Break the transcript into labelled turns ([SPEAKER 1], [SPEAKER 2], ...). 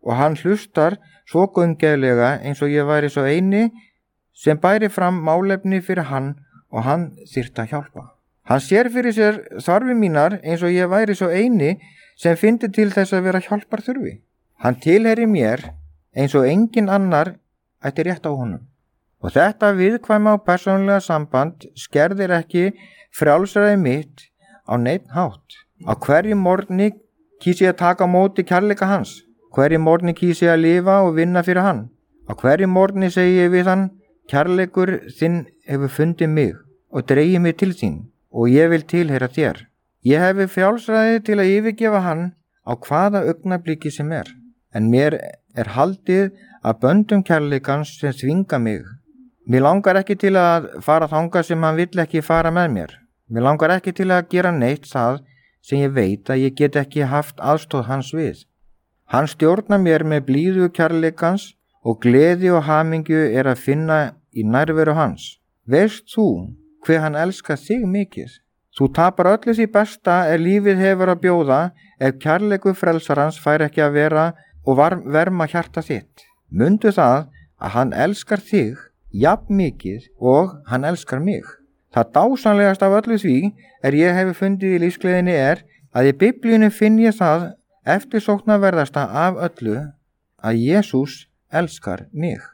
[SPEAKER 1] og hann hlustar svo gaumgæfilega eins og ég væri svo eini sem bæri fram málefni fyrir hann og hann þyrfti að hjálpa. Hann sér fyrir sér þarfir mínar eins og ég væri svo eini sem fyndi til þess að vera hjálpar þurfi. Hann tilheyrir mér eins og engin annar ætti rétt á honum. Og þetta viðkvæma og persónulega samband skerðir ekki frjálsræði mitt á neinn hátt. Á hverju morgni kýs ég að taka á móti kærleika hans. Hverju morgni kýs ég að lifa og vinna fyrir hann. Á hverju morgni segi ég við hann, kærleikur þinn hefur fundið mig og dregið mig til þín og ég vil tilheyra þér. Ég hefi frjálsræði til að yfirgefa hann á hvaða augnabliki sem er. En mér er haldið að böndum kærleikans sem þvinga mig. Mér langar ekki til að fara þangað sem hann vill ekki fara með mér. Mér langar ekki til að gera neitt það sem ég veit að ég get ekki haft aðstoð hans við. Hann stjórnar mér með blíðu kærleikans og gleði og hamingju er að finna í nærveru hans. Veist þú hve hann elskar þig mikið? Þú tapar öllu því besta lífið hefur að bjóða ef kærleikur frelsarans fær ekki að vera og verma hjarta þitt. Mundu það að hann elskar þig jafn mikið og hann elskar mig. Það dásamlegast af öllu því ég hefi fundið í lífsgleðinni að í Biblíunni finn ég það eftirsóknarverðasta af öllu að Jesús elskar mig.